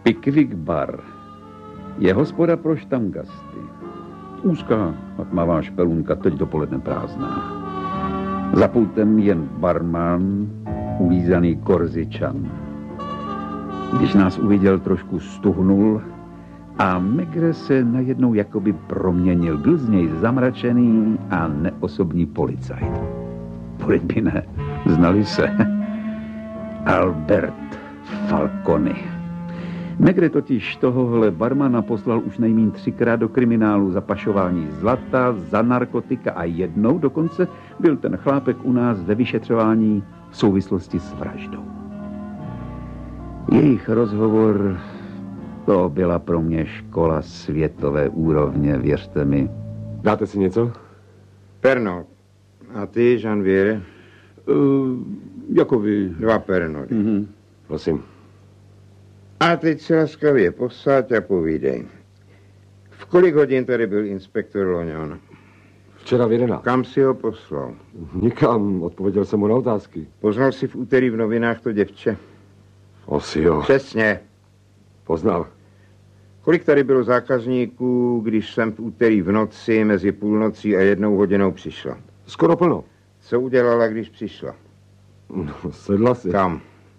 Pickwick Bar je hospoda pro štangasty. Úzká a tmavá špelunka, teď dopoledne prázdná. Za pultem jen barman, ulízaný Korzičan. Když nás uviděl, trošku stuhnul a Megre se najednou jakoby proměnil. Byl z něj zamračený a neosobní policajt. Proč by ne? Znali se. Albert Falconi. Megre totiž tohohle barmana poslal už nejmín 3krát do kriminálu za pašování zlata, za narkotika a jednou dokonce byl ten chlápek u nás ve vyšetřování v souvislosti s vraždou. Jejich rozhovor, to byla pro mě škola světové úrovně, věřte mi. Dáte si něco? Pernod. A ty, Janviere? Jako vy. 2 Pernody. Mhm. Prosím. A teď se laskavě posaď a povídej. V kolik hodin tady byl inspektor Loňon? Včera v 11. Kam si ho poslal? Nikam, odpověděl jsem mu na otázky. Poznal jsi v úterý v novinách to děvče? Asi jo. Přesně. Poznal. Kolik tady bylo zákazníků, když jsem v úterý v noci mezi půlnocí a 1 hodinou přišla? Skoro plno. Co udělala, když přišla? No, sedla si. Kam?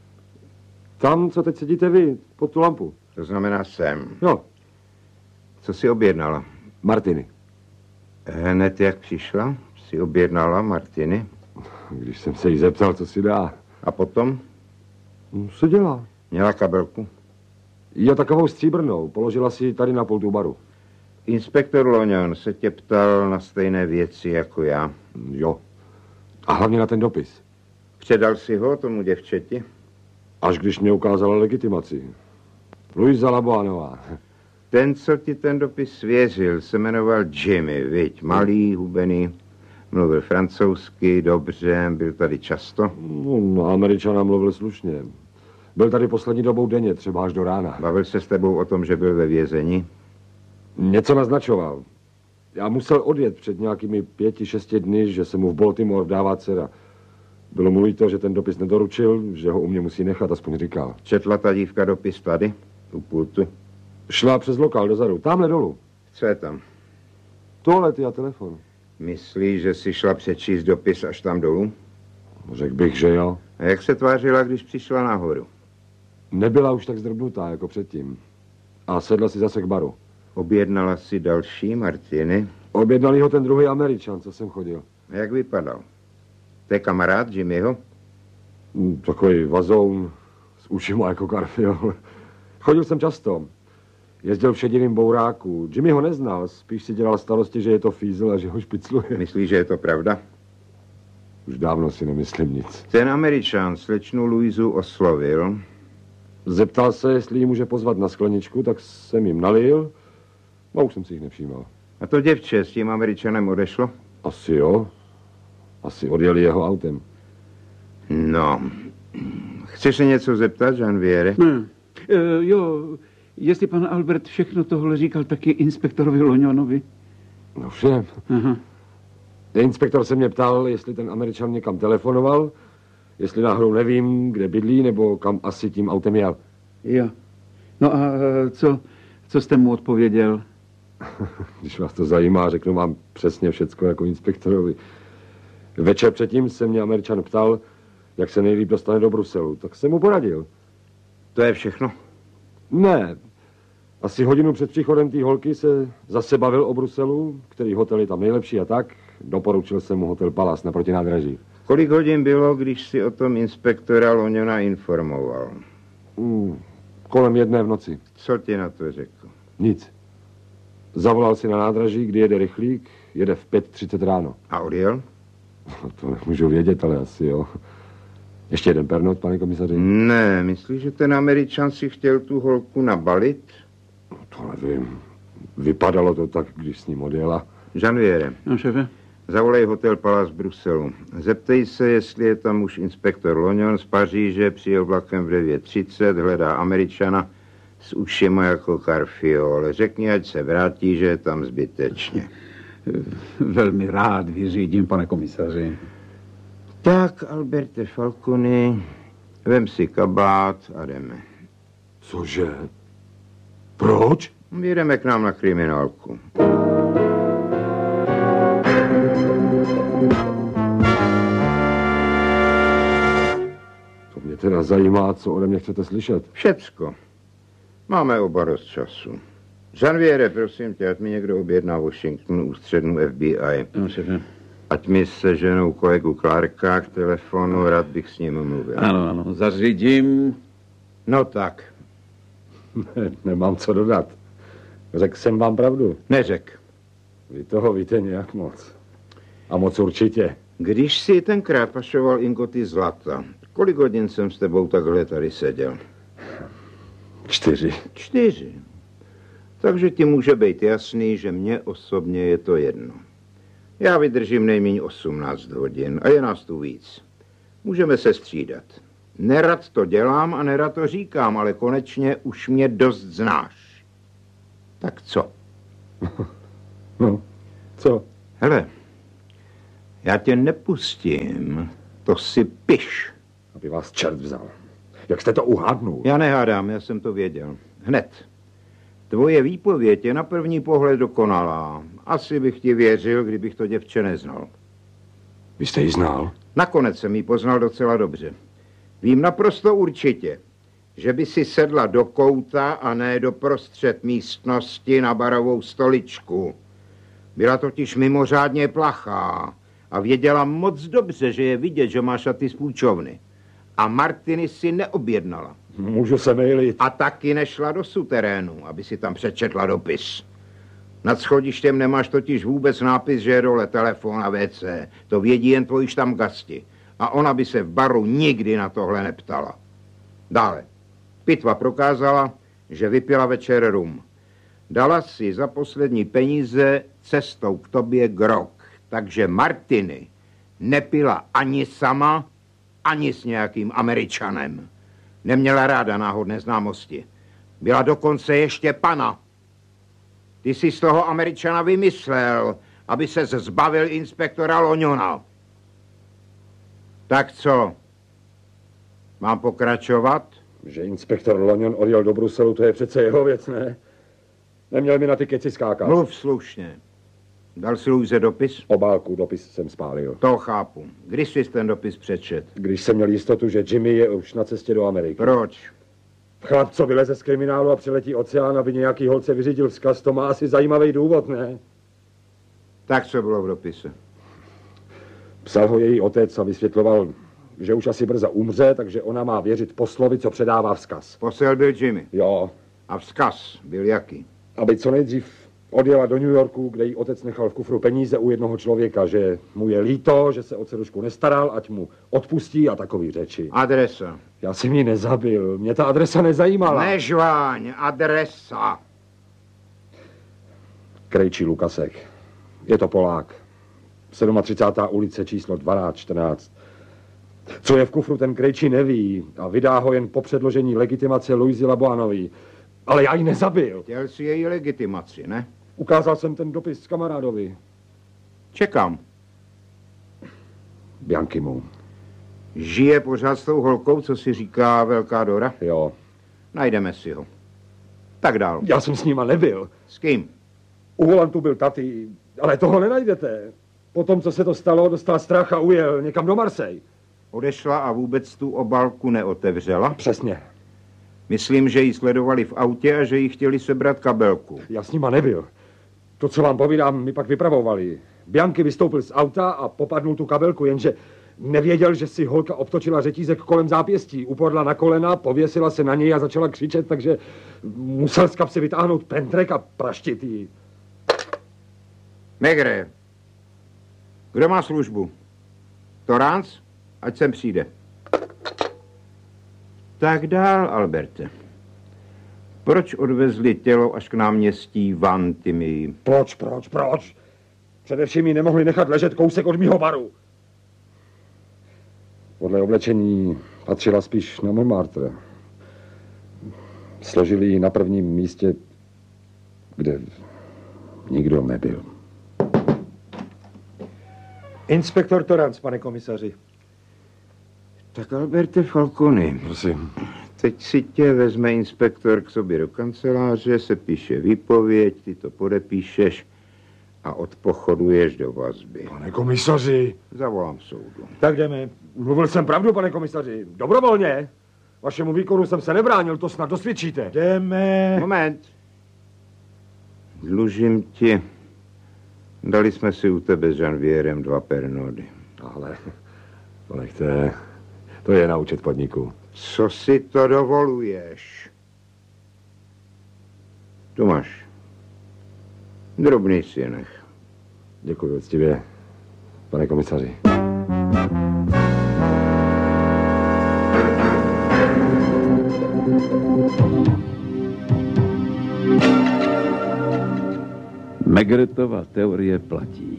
Tam, co teď sedíte vy, pod tu lampu. To znamená sem. Jo. Co si objednala? Martiny. Hned jak přišla, si objednala Martiny. Když jsem se jí zeptal, co si dá. A potom? Co dělá? Měla kabelku. Jo, takovou stříbrnou. Položila si tady na pultu baru. Inspektor Loňon se tě ptal na stejné věci jako já. Jo. A hlavně na ten dopis. Předal si ho tomu děvčeti? Až když mě ukázala legitimaci. Luisa Laboanová. Ten, co ti ten dopis svěřil, se jmenoval Jimmy, viď? Malý, hubený, mluvil francouzsky, dobře, byl tady často. No, Američana mluvil slušně. Byl tady poslední dobou denně, třeba až do rána. Bavil se s tebou o tom, že byl ve vězení? Něco naznačoval. Já musel odjet před nějakými 5-6 dny, že se mu v Baltimore dává dcera. Bylo mu líto, že ten dopis nedoručil, že ho u mě musí nechat, aspoň říkal. Četla ta dívka dopis tady, u pultu? Šla přes lokál dozadu, tamhle dolů. Co je tam? Toalety a telefon. Myslíš, že si šla přečíst dopis až tam dolů? Řekl bych, že jo. A jak se tvářila, když přišla nahoru? Nebyla už tak zdrbnutá jako předtím. A sedla si zase k baru. Objednala si další Martiny? Objednal ho ten druhý Američan, co jsem chodil. A jak vypadal? To je kamarád Jimmyho? Takový vazoun s ušima jako Garfield. Chodil jsem často. Jezdil v šedivým bouráku. Jimmy ho neznal, spíš si dělal starosti, že je to fízl a že ho špicluje. Myslíš, že je to pravda? Už dávno si nemyslím nic. Ten Američan slečnu Luizu oslovil. Zeptal se, jestli ji může pozvat na skleničku, tak jsem jim nalil a už jsem si jich nevšímal. A to děvče s tím Američanem odešlo? Asi jo. Asi odjeli jeho autem. No. Chceš se něco zeptat, Janviere? Ne. Jo, jestli pan Albert všechno tohle říkal taky inspektorovi Loňonovi. No všem. Aha. Inspektor se mě ptal, jestli ten Američan někam telefonoval, jestli náhodou nevím, kde bydlí, nebo kam asi tím autem jel. Jo. No a co jste mu odpověděl? Když vás to zajímá, řeknu vám přesně všecko jako inspektorovi. Večer předtím se mě Američan ptal, jak se nejlíp dostane do Bruselu, tak jsem mu poradil. To je všechno? Ne. Asi hodinu před příchodem té holky se zase bavil o Bruselu, který hotel je tam nejlepší a tak. Doporučil jsem mu hotel Palace naproti nádraží. Kolik hodin bylo, když si o tom inspektora Loňona informoval? Kolem 1 v noci. Co ti na to řekl? Nic. Zavolal si na nádraží, kdy jede rychlík, jede v 5:30 ráno. A odjel? To nemůžu vědět, ale asi jo. Ještě jeden Pernod, pane komisaři? Ne, myslíš, že ten Američan si chtěl tu holku nabalit? No, to nevím. Vypadalo to tak, když s ním odjela. Janviere. No, šefe? Zavolej hotel Palace v Bruselu. Zeptej se, jestli je tam už inspektor Loňon z Paříže, přijel vlakem v 9:30, hledá Američana s ušima jako Garfiol. Řekni, ať se vrátí, že je tam zbytečně. Velmi rád vyřídím, pane komisaři. Tak, Alberte Falconi, vem si kabát a jdeme. Cože? Proč? Jedeme k nám na kriminálku. To mě teda zajímá, co ode mě chcete slyšet. Všecko. Máme oba dost času. Žanviere, prosím tě, ať mi někdo objedná Washingtonu ústřednu FBI. No, šefe. Ať mi se ženou kolegu Clarka k telefonu, rád bych s ním mluvil. Ano, zařídím. No tak. Nemám co dodat. Řekl jsem vám pravdu. Neřek. Vy toho víte nějak moc. A moc určitě. Když si tenkrát pašoval ingoty zlata, kolik hodin jsem s tebou takhle tady seděl? 4. 4. Takže ti může být jasný, že mně osobně je to jedno. Já vydržím nejméně 18 hodin a je nás tu víc. Můžeme se střídat. Nerad to dělám a nerad to říkám, ale konečně už mě dost znáš. Tak co? No, co? Hele, já tě nepustím, to si piš. Aby vás čert vzal. Jak jste to uhádnul? Já nehádám, já jsem to věděl. Hned. Tvoje výpověď je na první pohled dokonalá. Asi bych ti věřil, kdybych to děvče neznal. Vy jste ji znal? Nakonec jsem ji poznal docela dobře. Vím naprosto určitě, že by si sedla do kouta a ne do prostřed místnosti na barovou stoličku. Byla totiž mimořádně plachá a věděla moc dobře, že je vidět, že má šaty z půjčovny. A Martiny si neobjednala. Můžu se mýlit. A taky nešla do suterénu, aby si tam přečetla dopis. Nad schodištěm nemáš totiž vůbec nápis, že je dole telefon a WC. To vědí jen tvoji štamgasti. A ona by se v baru nikdy na tohle neptala. Dále. Pitva prokázala, že vypila večer rum. Dala si za poslední peníze cestou k tobě grog. Takže Martiny nepila ani sama, ani s nějakým Američanem. Neměla ráda náhodné známosti. Byla dokonce ještě pana. Ty jsi z toho Američana vymyslel, aby se zbavil inspektora Loňona. Tak co? Mám pokračovat? Že inspektor Loňon odjel do Bruselu, to je přece jeho věc, ne? Neměl mi na ty keci skákat. Mluv slušně. Dal si Luise dopis? Obálku dopis jsem spálil. To chápu. Když jsi ten dopis přečet? Když jsem měl jistotu, že Jimmy je už na cestě do Ameriky. Proč? Chlap, co vyleze z kriminálu a přiletí oceán, aby nějaký holce vyřídil vzkaz, to má asi zajímavý důvod, ne? Tak co bylo v dopise? Psal ho její otec a vysvětloval, že už asi brzo umře, takže ona má věřit poslovi, co předává vzkaz. Posel byl Jimmy. Jo. A vzkaz byl jaký? Aby co nejdřív odjela do New Yorku, kde jí otec nechal v kufru peníze u jednoho člověka, že mu je líto, že se o dcerušku nestaral, ať mu odpustí a takový řeči. Adresa. Já jsem ji nezabil, mě ta adresa nezajímala. Nežváň, adresa. Krejčí Lukasek. Je to Polák. 37. ulice číslo 1214. Co je v kufru, ten Krejčí neví a vydá ho jen po předložení legitimace Luisi Laboanové. Ale já ji nezabil. Chtěl si její legitimaci, ne? Ukázal jsem ten dopis kamarádovi. Čekám. Bianchimu. Žije pořád s tou holkou, co si říká Velká Dora? Jo. Najdeme si ho. Tak dál. Já jsem s nima nebyl. S kým? U volantu byl taty, ale toho nenajdete. Potom, co se to stalo, dostal strach a ujel někam do Marseille. Odešla a vůbec tu obálku neotevřela? Přesně. Myslím, že ji sledovali v autě a že jí chtěli sebrat kabelku. Já s nima nebyl. To, co vám povídám, mi pak vypravovali. Bianchi vystoupil z auta a popadnul tu kabelku, jenže nevěděl, že si holka obtočila řetízek kolem zápěstí. Upadla na kolena, pověsila se na něj a začala křičet, takže musel z kapsy vytáhnout pentrek a praštit jí. Megre, kdo má službu? Torrance? Ať sem přijde. Tak dál, Alberte. Proč odvezli tělo až k náměstí Vantimí? Proč? Především ji nemohli nechat ležet kousek od mýho baru. Podle oblečení patřila spíš na Montmartre. Složili ji na prvním místě, kde nikdo nebyl. Inspektor Torrance, pane komisaři. Tak Alberte Falconi. Prosím. Teď si tě vezme inspektor k sobě do kanceláře, se píše výpověď, ty to podepíšeš a odpochoduješ do vazby. Pane komisaři. Zavolám soudu. Tak jdeme. Mluvil jsem pravdu, pane komisaři. Dobrovolně. Vašemu výkonu jsem se nebránil, to snad dosvědčíte. Jdeme. Moment. Dlužím ti. Dali jsme si u tebe s Janvierem 2 pernody. Ale to nechte. To je na účet podniku. Co si to dovoluješ? Tu máš. Drobný si nech. Děkuji úctivě, pane komisaři. Megretova teorie platí.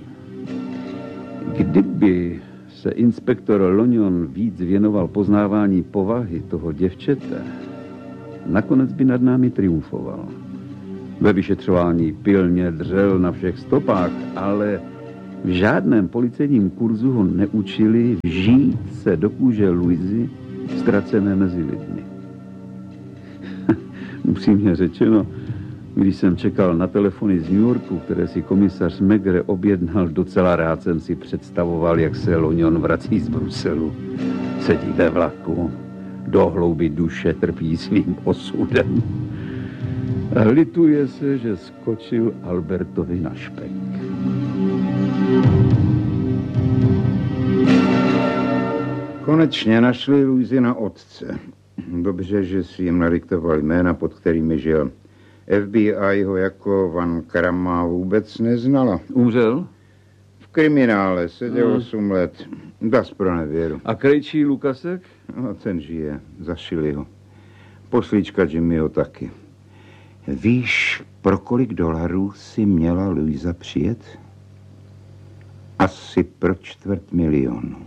Kdyby se inspektor Lognon víc věnoval poznávání povahy toho děvčete, nakonec by nad námi triumfoval. Ve vyšetřování pilně dřel na všech stopách, ale v žádném policejním kurzu ho neučili vžít se do kůže Luizy ztracené mezi lidmi. Upřímně řečeno, když jsem čekal na telefony z New Yorku, které si komisař Megre objednal, docela rád jsem si představoval, jak se Lognon vrací z Bruselu. Sedí ve vlaku, do hlouby duše trpí svým osudem. A lituje se, že skočil Albertovi na špek. Konečně našli Luizy na otce. Dobře, že si jim nadiktoval jména, pod kterými žil. FBI ho jako Van Krama vůbec neznala. Umřel? V kriminále seděl 8 let. Das pro nevěru. A krejčí Lukasek? No, ten žije. Zašili ho. Poslíčka Jimmyho taky. Víš, pro kolik dolarů si měla Luisa přijet? Asi pro 250 000.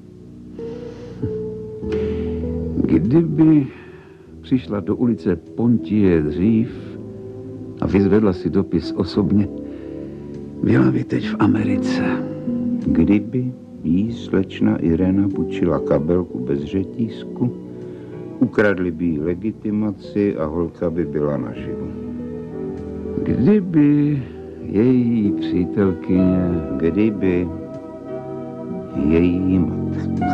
Kdyby přišla do ulice Pontie dřív a vyzvedla si dopis osobně, byla by teď v Americe. Kdyby jí slečna Irena půjčila kabelku bez řetízku, ukradli by jí legitimaci a holka by byla naživu. Kdyby její přítelkyně... Kdyby její matka...